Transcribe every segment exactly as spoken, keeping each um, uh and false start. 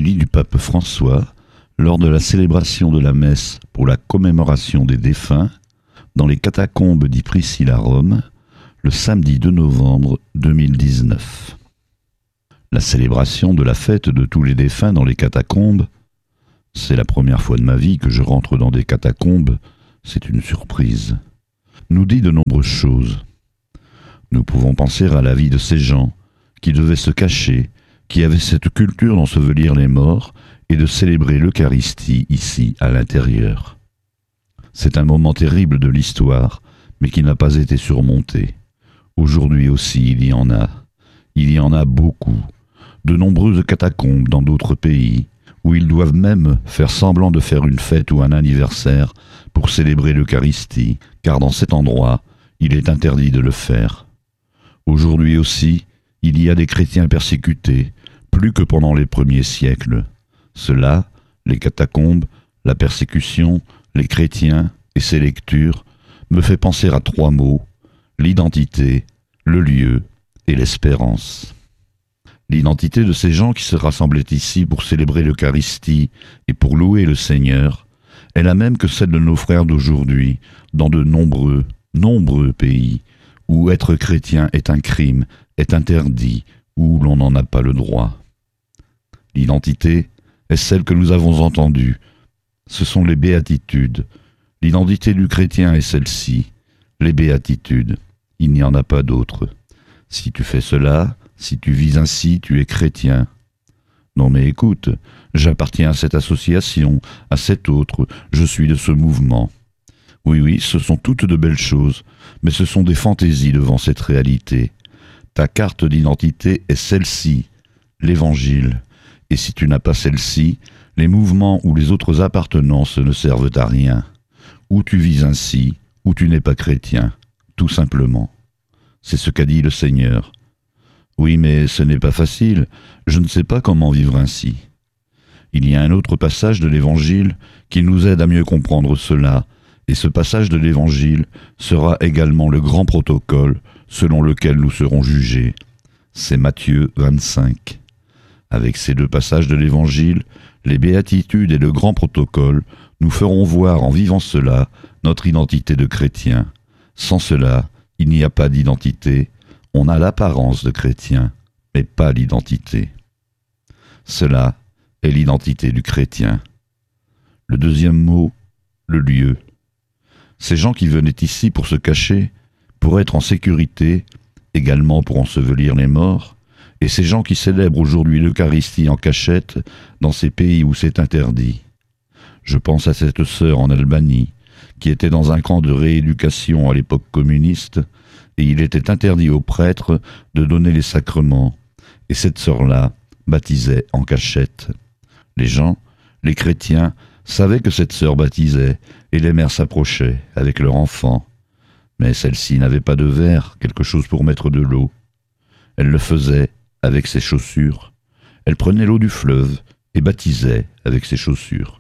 Homélie du pape François lors de la célébration de la messe pour la commémoration des défunts dans les catacombes d'Ypris à Rome, le samedi deux novembre deux mille dix-neuf. La célébration de la fête de tous les défunts dans les catacombes, c'est la première fois de ma vie que je rentre dans des catacombes, c'est une surprise, nous dit de nombreuses choses. Nous pouvons penser à la vie de ces gens qui devaient se cacher, qui avaient cette culture d'ensevelir les morts et de célébrer l'Eucharistie ici à l'intérieur. C'est un moment terrible de l'histoire, mais qui n'a pas été surmonté. Aujourd'hui aussi, il y en a. Il y en a beaucoup. De nombreuses catacombes dans d'autres pays, où ils doivent même faire semblant de faire une fête ou un anniversaire pour célébrer l'Eucharistie, car dans cet endroit, il est interdit de le faire. Aujourd'hui aussi, il y a des chrétiens persécutés, plus que pendant les premiers siècles. Cela, les catacombes, la persécution, les chrétiens et ces lectures, me fait penser à trois mots, l'identité, le lieu et l'espérance. L'identité de ces gens qui se rassemblaient ici pour célébrer l'Eucharistie et pour louer le Seigneur est la même que celle de nos frères d'aujourd'hui dans de nombreux, nombreux pays où être chrétien est un crime, est interdit, où l'on n'en a pas le droit. L'identité est celle que nous avons entendue. Ce sont les béatitudes. L'identité du chrétien est celle-ci, les béatitudes. Il n'y en a pas d'autre. Si tu fais cela, si tu vis ainsi, tu es chrétien. Non mais écoute, j'appartiens à cette association, à cette autre, je suis de ce mouvement. Oui, oui, ce sont toutes de belles choses, mais ce sont des fantaisies devant cette réalité. Ta carte d'identité est celle-ci, l'Évangile. Et si tu n'as pas celle-ci, les mouvements ou les autres appartenances ne servent à rien. Ou tu vis ainsi, ou tu n'es pas chrétien, tout simplement. C'est ce qu'a dit le Seigneur. Oui, mais ce n'est pas facile, je ne sais pas comment vivre ainsi. Il y a un autre passage de l'Évangile qui nous aide à mieux comprendre cela, et ce passage de l'Évangile sera également le grand protocole selon lequel nous serons jugés. C'est Matthieu vingt-cinq. Avec ces deux passages de l'Évangile, les béatitudes et le grand protocole, nous ferons voir en vivant cela notre identité de chrétien. Sans cela, il n'y a pas d'identité, on a l'apparence de chrétien, mais pas l'identité. Cela est l'identité du chrétien. Le deuxième mot, le lieu. Ces gens qui venaient ici pour se cacher, pour être en sécurité, également pour ensevelir les morts, et ces gens qui célèbrent aujourd'hui l'Eucharistie en cachette dans ces pays où c'est interdit. Je pense à cette sœur en Albanie, qui était dans un camp de rééducation à l'époque communiste, et il était interdit aux prêtres de donner les sacrements, et cette sœur-là baptisait en cachette. Les gens, les chrétiens, savaient que cette sœur baptisait, et les mères s'approchaient avec leur enfant. Mais celle-ci n'avait pas de verre, quelque chose pour mettre de l'eau. Elle le faisait avec ses chaussures. Elle prenait l'eau du fleuve et baptisait avec ses chaussures.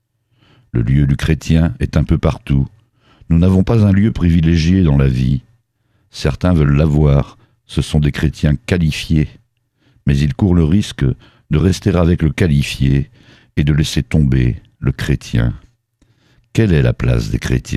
Le lieu du chrétien est un peu partout. Nous n'avons pas un lieu privilégié dans la vie. Certains veulent l'avoir, ce sont des chrétiens qualifiés. Mais ils courent le risque de rester avec le qualifié et de laisser tomber le chrétien. Quelle est la place des chrétiens ?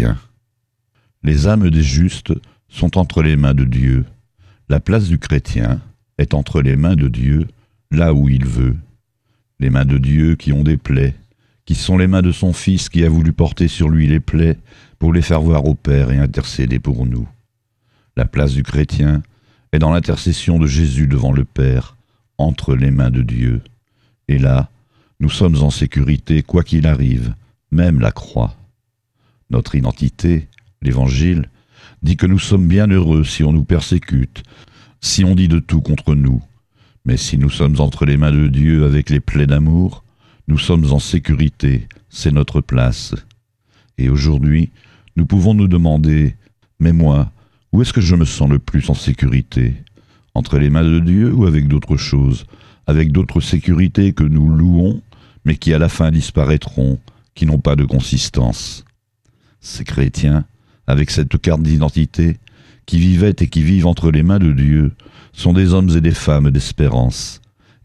Les âmes des justes sont entre les mains de Dieu. La place du chrétien est entre les mains de Dieu, là où il veut. Les mains de Dieu qui ont des plaies, qui sont les mains de son Fils qui a voulu porter sur lui les plaies pour les faire voir au Père et intercéder pour nous. La place du chrétien est dans l'intercession de Jésus devant le Père, entre les mains de Dieu. Et là, nous sommes en sécurité quoi qu'il arrive, même la croix. Notre identité, l'Évangile, dit que nous sommes bien heureux si on nous persécute, si on dit de tout contre nous. Mais si nous sommes entre les mains de Dieu avec les plaies d'amour, nous sommes en sécurité, c'est notre place. Et aujourd'hui, nous pouvons nous demander, mais moi, où est-ce que je me sens le plus en sécurité ? Entre les mains de Dieu ou avec d'autres choses, avec d'autres sécurités que nous louons, mais qui à la fin disparaîtront, qui n'ont pas de consistance. Ces chrétiens, avec cette carte d'identité, qui vivaient et qui vivent entre les mains de Dieu, sont des hommes et des femmes d'espérance.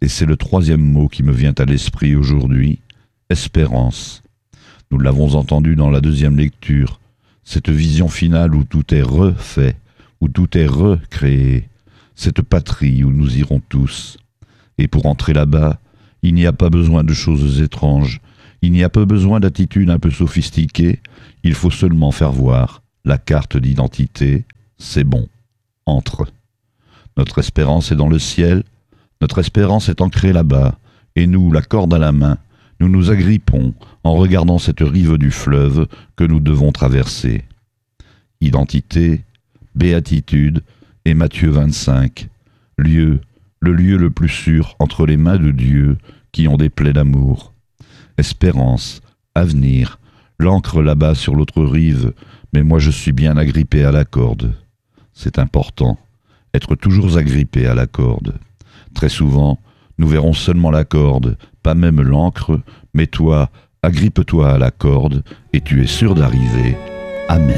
Et c'est le troisième mot qui me vient à l'esprit aujourd'hui, espérance. Nous l'avons entendu dans la deuxième lecture, cette vision finale où tout est refait, où tout est recréé, cette patrie où nous irons tous. Et pour entrer là-bas, il n'y a pas besoin de choses étranges, il n'y a pas besoin d'attitudes un peu sophistiquées, il faut seulement faire voir la carte d'identité, c'est bon, entre. Notre espérance est dans le ciel, notre espérance est ancrée là-bas, et nous, la corde à la main, nous nous agrippons en regardant cette rive du fleuve que nous devons traverser. Identité, béatitude et Matthieu vingt-cinq, lieu, le lieu le plus sûr entre les mains de Dieu qui ont des plaies d'amour. Espérance, avenir, l'ancre là-bas sur l'autre rive, mais moi je suis bien agrippé à la corde. C'est important, être toujours agrippé à la corde. Très souvent, nous verrons seulement la corde, pas même l'ancre, mais toi, agrippe-toi à la corde et tu es sûr d'arriver. Amen.